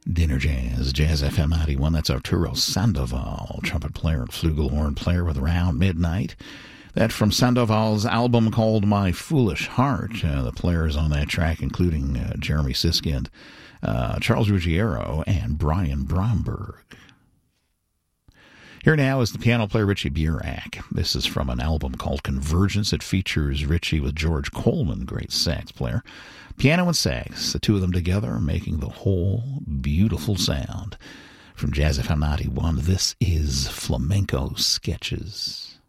Dinner Jazz, Jazz FM 91. That's Arturo Sandoval, trumpet player and flugelhorn player with Round Midnight. That from Sandoval's album called My Foolish Heart. The players on that track, including Jeremy Siskind, Charles Ruggiero, and Brian Bromberg. Here now is the piano player Richie Burak. This is from an album called Convergence. It features Richie with George Coleman, great sax player. Piano and sax, the two of them together, making the whole beautiful sound. From Jazz FM 91, this is Flamenco Sketches.